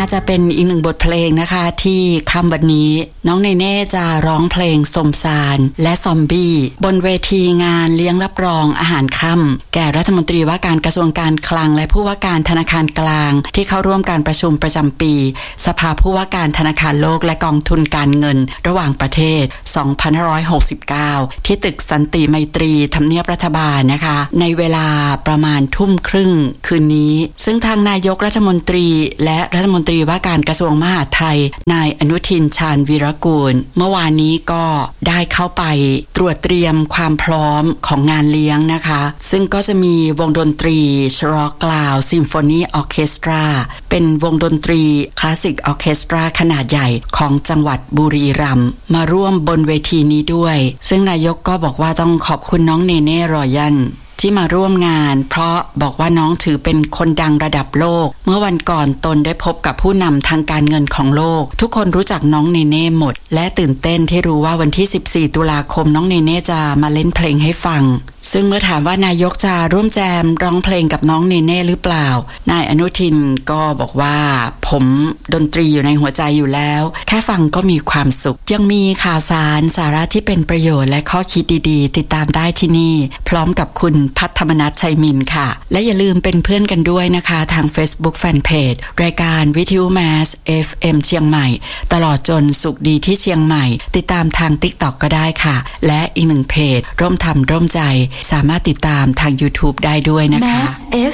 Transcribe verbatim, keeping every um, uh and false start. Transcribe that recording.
น่าจะเป็นอีกหนึ่งบทเพลงนะคะที่ค่ำวันนี้น้องเนเน่จะร้องเพลงสมสารและซอมบี้บนเวทีงานเลี้ยงรับรองอาหารค่ำแก่รัฐมนตรีว่าการกระทรวงการคลังและผู้ว่าการธนาคารกลางที่เข้าร่วมการประชุมประจำปีสภาผู้ว่าการธนาคารโลกและกองทุนการเงินระหว่างประเทศสองพันห้าร้อยหกสิบเก้าที่ตึกสันติไมตรีทำเนียบรัฐบาลนะคะในเวลาประมาณทุ่มครึ่งคืนนี้ซึ่งทางนายกรัฐมนตรีและรัฐมนตรีว่าการกระทรวงมหาดไทยนายอนุทินชาญวีรกูลเมื่อวานนี้ก็ได้เข้าไปตรวจเตรียมความพร้อมของงานเลี้ยงนะคะซึ่งก็จะมีวงดนตรีชรอกลาวซิมโฟนีออร์เคสตราเป็นวงดนตรีคลาสสิกออร์เคสตราขนาดใหญ่ของจังหวัดบุรีรัมย์มาร่วมบนเวทีนี้ด้วยซึ่งนายกก็บอกว่าต้องขอบคุณน้องเนเน่รอยันที่มาร่วมงานเพราะบอกว่าน้องถือเป็นคนดังระดับโลกเมื่อวันก่อนตนได้พบกับผู้นำทางการเงินของโลกทุกคนรู้จักน้องเนเน่หมดและตื่นเต้นที่รู้ว่าวันที่สิบสี่ตุลาคมน้องเนเน่จะมาเล่นเพลงให้ฟังซึ่งเมื่อถามว่านายกจะร่วมแจมร้องเพลงกับน้องเนเน่หรือเปล่านายอนุทินก็บอกว่าผมดนตรีอยู่ในหัวใจอยู่แล้วแค่ฟังก็มีความสุขยังมีข่าวสารสาระที่เป็นประโยชน์และข้อคิดดีๆติดตามได้ที่นี่พร้อมกับคุณพัฒมนัสชัยมินค่ะและอย่าลืมเป็นเพื่อนกันด้วยนะคะทาง Facebook Fanpage รายการวิทยุแมส เอฟ เอ็ม เชียงใหม่ตลอดจนสุขดีที่เชียงใหม่ติดตามทาง TikTok ก็ได้ค่ะและอีกหนึ่งเพจร่วมทำร่วมใจสามารถติดตามทาง YouTube ได้ด้วยนะคะ